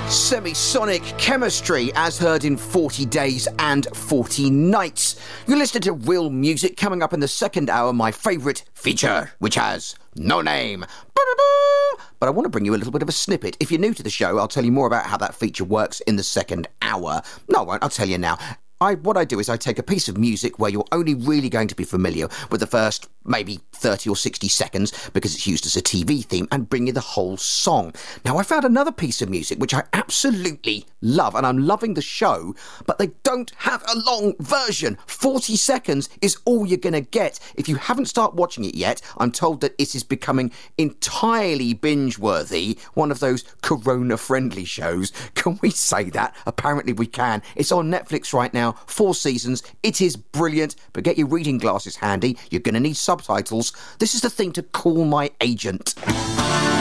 Semisonic Chemistry, as heard in 40 Days and 40 Nights. You're listening to Real Music. Coming up in the second hour, my favourite feature, which has no name. But I want to bring you a little bit of a snippet. If you're new to the show, I'll tell you more about how that feature works in the second hour. No, I won't. I'll tell you now. What I do is I take a piece of music where you're only really going to be familiar with the first maybe 30 or 60 seconds because it's used as a TV theme, and bring you the whole song. Now, I found another piece of music which I absolutely love, and I'm loving the show, but they don't have a long version. 40 seconds is all you're going to get. If you haven't started watching it yet, I'm told that it is becoming entirely binge-worthy, one of those corona-friendly shows. Can we say that? Apparently we can. It's on Netflix right now. 4 seasons. It is brilliant, but get your reading glasses handy. You're going to need subtitles. This is the thing to call my agent.